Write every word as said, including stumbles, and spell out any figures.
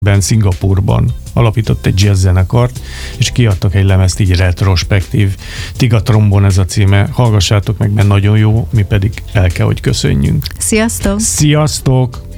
ben Szingapúrban alapított egy jazz zenekart, és kiadtak egy lemezt így retrospektív. Tiga Trombon ez a címe. Hallgassátok meg, mert nagyon jó, mi pedig el kell, hogy köszönjünk. Sziasztok! Sziasztok!